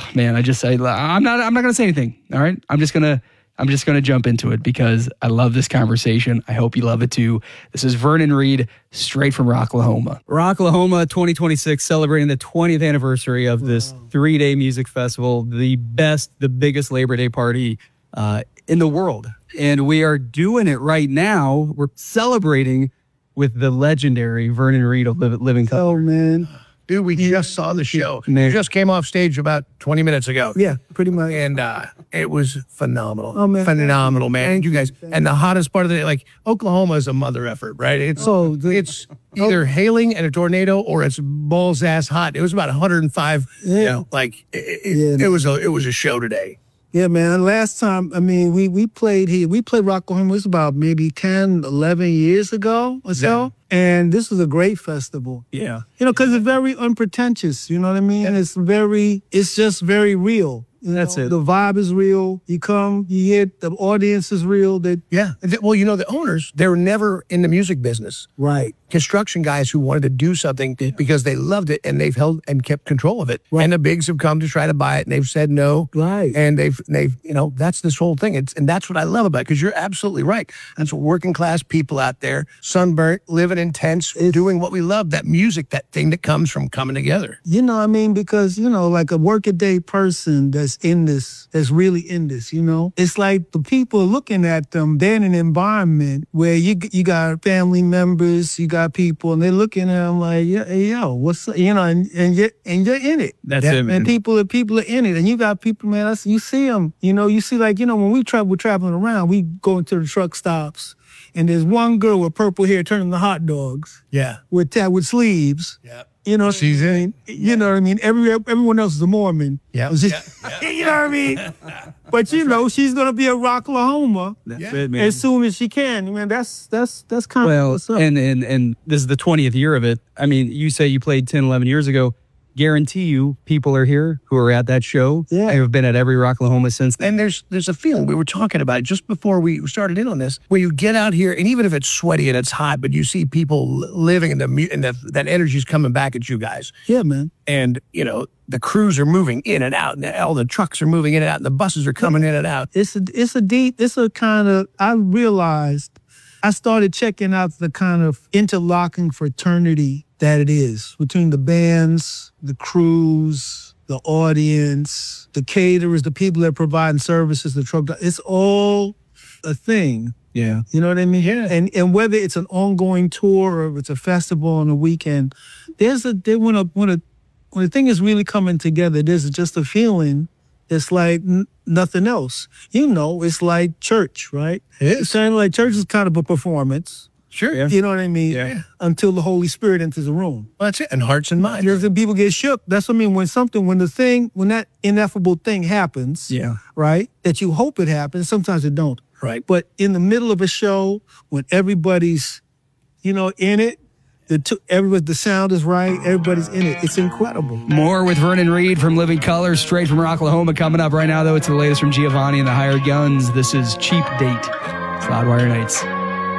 man, I'm not going to say anything. All right. I'm just going to jump into it because I love this conversation. I hope you love it too. This is Vernon Reid, straight from Rocklahoma. Rocklahoma 2026, celebrating the 20th anniversary of this 3-day music festival, the biggest Labor Day party in the world. And we are doing it right now. We're celebrating with the legendary Vernon Reid of Living Color. Oh, man. Dude, we just saw the show. We just came off stage about 20 minutes ago. Yeah, pretty much. And it was phenomenal. Oh, man. Phenomenal, man. You guys. And the hottest part of it, like, Oklahoma is a mother effort, right? It's either hailing and a tornado or it's balls ass hot. It was about 105. Yeah. You know, like, it was a show today. Yeah, man. Last time, I mean, we played here. We played Rocklahoma. It was about maybe 10, 11 years ago or so. Yeah. And this was a great festival. Yeah. You know, because it's very unpretentious. You know what I mean? And it's just very real. That's it. The vibe is real. You come, you hit, the audience is real. Yeah. Well, you know, the owners, they were never in the music business. Right. Construction guys who wanted to do something because they loved it and they've held and kept control of it. Right. And the bigs have come to try to buy it and they've said no. Right. And they've you know, that's this whole thing. And that's what I love about it, because you're absolutely right. That's what working class people out there, sunburnt, living in tents, doing what we love, that music, that thing that comes from coming together. You know what I mean? Because, you know, like a workaday person that's in this, that's really in this, you know? It's like the people looking at them, they're in an environment where you got family members, you got people, and they're looking at them like, hey, yo, what's up? You know, and you're in it. That's it, man. And people are in it. And you got people, man, you see them, you know, when we're traveling around, we go into the truck stops, and there's one girl with purple hair turning the hot dogs. Yeah. With sleeves. Yeah. You know, she's in. You know what I mean? Everyone else is a Mormon. Yeah. You know what I mean? But you know, she's gonna be at Rocklahoma as soon as she can. Man, that's kind of what's up. And this is the 20th year of it. I mean, you say you played 10, 11 years ago. Guarantee you, people are here who are at that show. Yeah. I have been at every Rocklahoma since then. And there's a feeling, we were talking about it just before we started in on this, where you get out here, and even if it's sweaty and it's hot, but you see people living and that energy's coming back at you guys. Yeah, man. And, you know, the crews are moving in and out, and all the trucks are moving in and out, and the buses are coming in and out. I realized, I started checking out the kind of interlocking fraternity that it is between the bands, the crews, the audience, the caterers, the people that are providing services, the truck. It's all a thing. Yeah. You know what I mean? Yeah. And whether it's an ongoing tour or if it's a festival on a weekend, when the thing is really coming together, there's just a feeling. It's like nothing else. You know, it's like church, right? It's saying like church is kind of a performance. Sure, yeah. You know what I mean? Yeah. Until the Holy Spirit enters the room. Well, that's it. And hearts and minds. If people get shook, that's what I mean. When that ineffable thing happens, right? That you hope it happens, sometimes it don't. Right. But in the middle of a show, when everybody's, you know, in it, the sound is right, everybody's in it. It's incredible. More with Vernon Reid from Living Color, straight from Rocklahoma. Coming up right now, though, it's the latest from Giovanni and the Hired Guns. This is Cheap Date. It's Loudwire Nights.